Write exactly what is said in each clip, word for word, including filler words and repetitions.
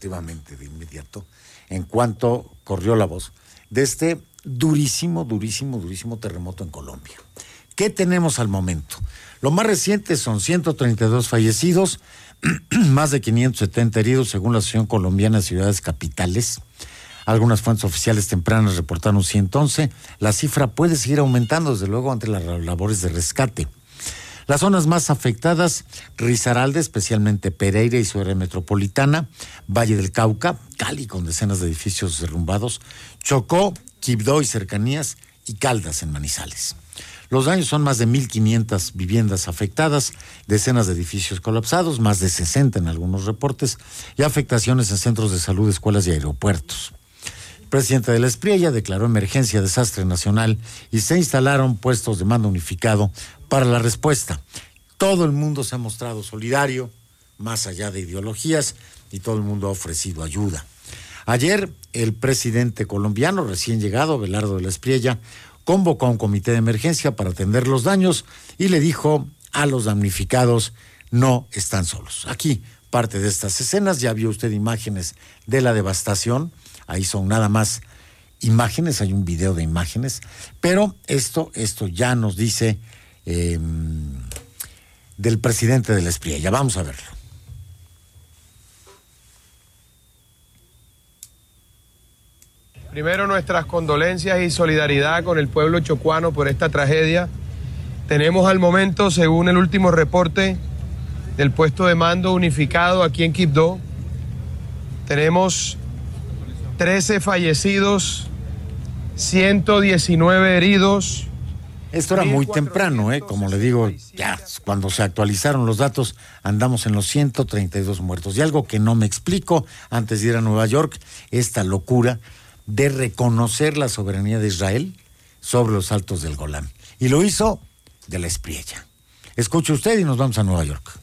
efectivamente, de inmediato, en cuanto corrió la voz de este durísimo, durísimo, durísimo terremoto en Colombia. ¿Qué tenemos al momento? Lo más reciente son ciento treinta y dos fallecidos, más de quinientos setenta heridos, según la Asociación Colombiana de Ciudades Capitales. Algunas fuentes oficiales tempranas reportaron ciento once. La cifra puede seguir aumentando, desde luego, ante las labores de rescate. Las zonas más afectadas: Risaralda, especialmente Pereira y su área metropolitana; Valle del Cauca, Cali, con decenas de edificios derrumbados; Chocó, Quibdó y cercanías; y Caldas, en Manizales. Los daños son más de mil quinientas viviendas afectadas, decenas de edificios colapsados, más de sesenta en algunos reportes, y afectaciones en centros de salud, escuelas y aeropuertos. El presidente de la Espriella declaró emergencia desastre nacional y se instalaron puestos de mando unificado para la respuesta. Todo el mundo se ha mostrado solidario, más allá de ideologías, y todo el mundo ha ofrecido ayuda. Ayer, el presidente colombiano recién llegado, Abelardo de la Espriella, convocó a un comité de emergencia para atender los daños y le dijo a los damnificados: no están solos. Aquí, parte de estas escenas, ya vio usted imágenes de la devastación. Ahí son nada más imágenes, hay un video de imágenes, pero esto, esto ya nos dice eh, del presidente de la Espriella. Vamos a verlo. Primero, nuestras condolencias y solidaridad con el pueblo chocuano por esta tragedia. Tenemos al momento, según el último reporte del puesto de mando unificado aquí en Quibdó, tenemos trece fallecidos, ciento diecinueve heridos. Esto era muy temprano, ¿eh? Como le digo, ya cuando se actualizaron los datos, andamos en los ciento treinta y dos muertos. Y algo que no me explico, antes de ir a Nueva York, esta locura de reconocer la soberanía de Israel sobre los altos del Golán. Y lo hizo de la Espriella. Escuche usted y nos vamos a Nueva York.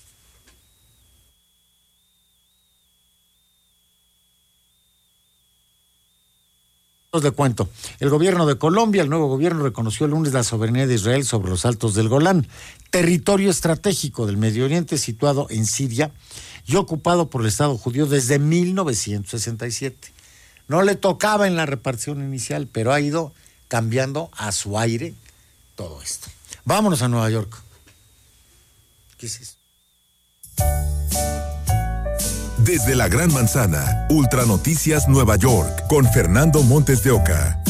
De cuento. El gobierno de Colombia, el nuevo gobierno, reconoció el lunes la soberanía de Israel sobre los altos del Golán, territorio estratégico del Medio Oriente situado en Siria y ocupado por el Estado judío desde mil novecientos sesenta y siete. No le tocaba en la repartición inicial, pero ha ido cambiando a su aire todo esto. Vámonos a Nueva York. ¿Qué es esto? Desde la Gran Manzana, Ultra Noticias Nueva York, con Fernando Montes de Oca.